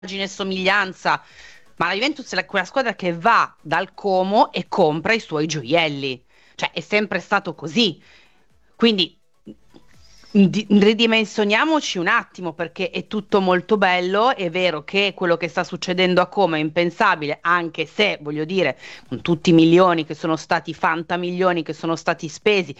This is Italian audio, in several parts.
e somiglianza, ma la Juventus è quella squadra che va dal Como e compra i suoi gioielli, cioè è sempre stato così. Quindi ridimensioniamoci un attimo perché è tutto molto bello, è vero che quello che sta succedendo a Como è impensabile, anche se, voglio dire, con tutti i milioni che sono stati, fantamilioni che sono stati spesi,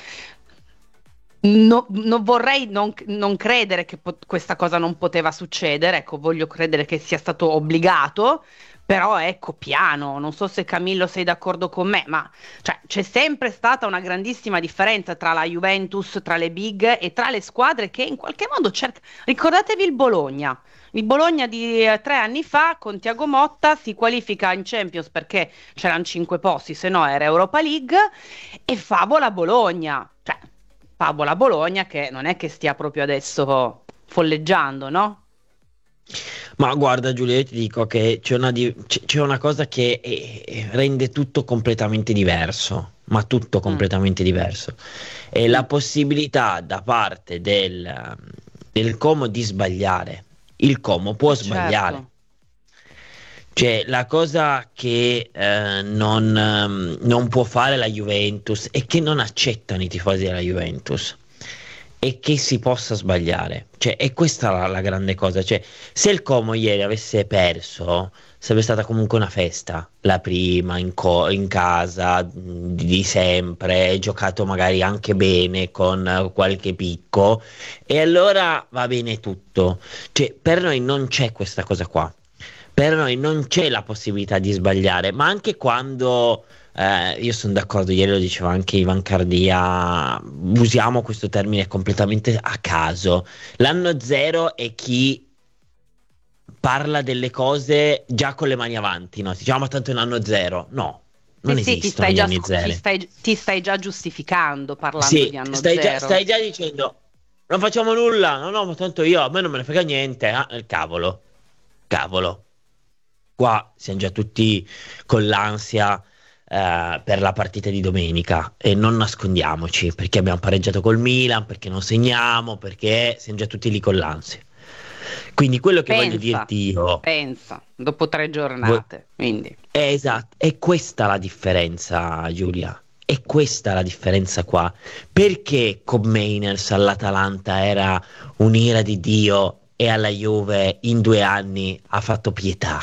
non vorrei non credere che questa cosa non poteva succedere, ecco, voglio credere che sia stato obbligato, però ecco, piano, non so se Camillo sei d'accordo con me, ma cioè, c'è sempre stata una grandissima differenza tra la Juventus, tra le big e tra le squadre che in qualche modo cercano. Ricordatevi il Bologna. Il Bologna di 3 anni fa con Tiago Motta si qualifica in Champions perché c'erano 5 posti, se no era Europa League e favola Bologna. Cioè, favola Bologna che non è che stia proprio adesso folleggiando, no? Ma guarda Giulia, io ti dico che c'è una cosa che rende tutto completamente diverso, ma tutto Mm, completamente diverso. È la mm, possibilità da parte del Como di sbagliare. Il Como può sbagliare. certo. Cioè, la cosa che non può fare la Juventus e che non accettano i tifosi della Juventus è che si possa sbagliare. Cioè, è questa la grande cosa. Cioè, se il Como ieri avesse perso, sarebbe stata comunque una festa, la prima in casa di sempre, giocato magari anche bene con qualche picco, e allora va bene tutto. Cioè, per noi non c'è questa cosa qua. Per noi non c'è la possibilità di sbagliare, ma anche quando io sono d'accordo, ieri lo diceva anche Ivan Cardia, usiamo questo termine completamente a caso. L'anno zero è chi parla delle cose già con le mani avanti, no? Si dice, "Ah, ma tanto è l'anno zero." No, Sì, non sì, esistono gli anni zero. ti stai già giustificando parlando di Sì, anno stai zero. già dicendo, non facciamo nulla, no, no, ma tanto io, a me non me ne frega niente, ah, cavolo, cavolo. Qua siamo già tutti con l'ansia per la partita di domenica e non nascondiamoci perché abbiamo pareggiato col Milan, perché non segniamo, perché siamo già tutti lì con l'ansia. Quindi quello che voglio Pensa, dirti io, dopo tre vo- giornate, quindi. è esatto, è questa la differenza, Giulia. È questa la differenza qua. Perché con Mainers all'Atalanta era un'ira di Dio e alla Juve in 2 anni ha fatto pietà?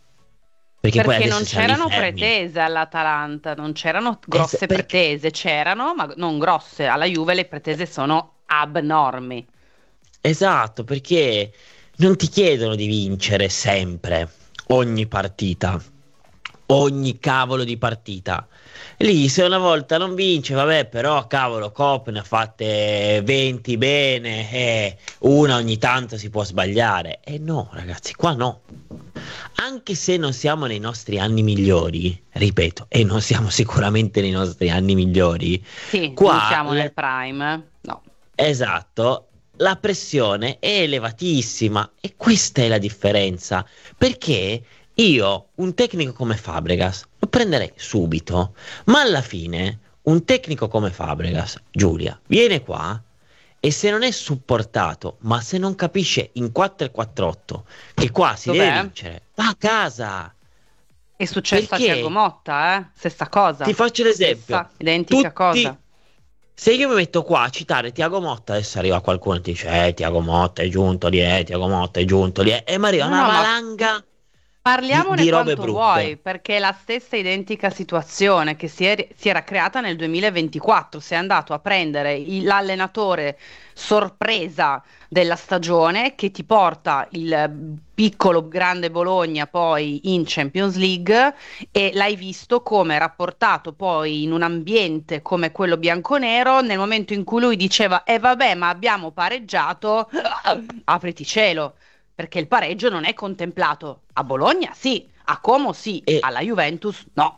Perché poi Perché non adesso siamo lì c'erano fermi. pretese all'Atalanta, non c'erano grosse Perché? pretese, c'erano, ma non grosse. Alla Juve le pretese sono abnormi. Esatto, perché non ti chiedono di vincere sempre, ogni partita, ogni cavolo di partita. Lì se una volta non vince, vabbè, però cavolo, Cop ne ha fatte 20 bene, una ogni tanto si può sbagliare. E no, ragazzi, qua no. Anche se non siamo nei nostri anni migliori, ripeto, e non siamo sicuramente nei nostri anni migliori, Sì, non qua siamo nel prime, no. esatto, la pressione è elevatissima e questa è la differenza. Perché io un tecnico come Fabregas lo prenderei subito, ma alla fine un tecnico come Fabregas, Giulia, viene qua e se non è supportato, ma se non capisce in 4-4-8 che qua si deve Dov'è? vincere, va a casa. È successo a Tiago Perché? Motta, eh? Stessa Ti cosa, faccio l'esempio. stessa, identica Tutti, cosa. se io mi metto qua a citare Tiago Motta, adesso arriva qualcuno e ti dice, Tiago Motta è giunto lì, Tiago Motta è giunto lì, e mi arriva No, una no, ma valanga parliamone di robe quanto vuoi, brutte. perché è la stessa identica situazione che si era creata nel 2024. Sei andato a prendere l'allenatore sorpresa della stagione che ti porta il piccolo grande Bologna poi in Champions League e l'hai visto come rapportato poi in un ambiente come quello bianconero nel momento in cui lui diceva: E vabbè, ma abbiamo pareggiato, apriti cielo perché il pareggio non è contemplato. A Bologna sì, a Como sì, E, alla Juventus no.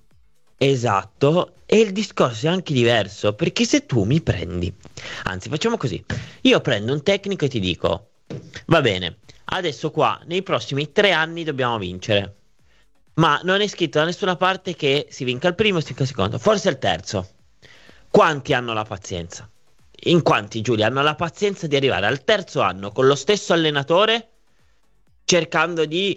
esatto, e il discorso è anche diverso, perché se tu mi prendi, anzi facciamo così, io prendo un tecnico e ti dico, va bene, adesso qua nei prossimi 3 anni dobbiamo vincere. Ma non è scritto da nessuna parte che si vinca il primo, si vinca il secondo, forse il terzo. Quanti hanno la pazienza? In quanti, Giulia, hanno la pazienza di arrivare al terzo anno con lo stesso allenatore cercando di